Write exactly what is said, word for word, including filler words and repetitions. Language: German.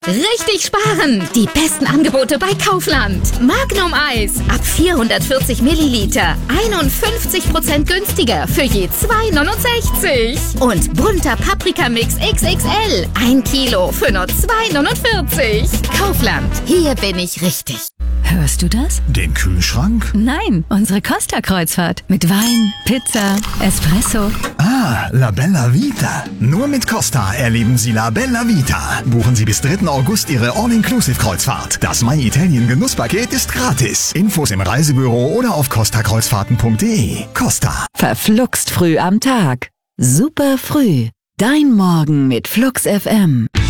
Richtig sparen! Die besten Angebote bei Kaufland. Magnum Eis ab vierhundertvierzig Milliliter. einundfünfzig Prozent günstiger für je zwei neunundsechzig. Und bunter Paprikamix X X L. ein Kilo für nur zwei neunundvierzig. Kaufland. Hier bin ich richtig. Hörst du das? Den Kühlschrank? Nein, unsere Costa-Kreuzfahrt. Mit Wein, Pizza, Espresso. Ah, La Bella Vita. Nur mit Costa erleben Sie La Bella Vita. Buchen Sie bis dritten August Ihre All-Inclusive-Kreuzfahrt. Das My Italien Genusspaket ist gratis. Infos im Reisebüro oder auf costa kreuzfahrten punkt de. Costa. Verfluxt früh am Tag. Super früh. Dein Morgen mit Flux F M.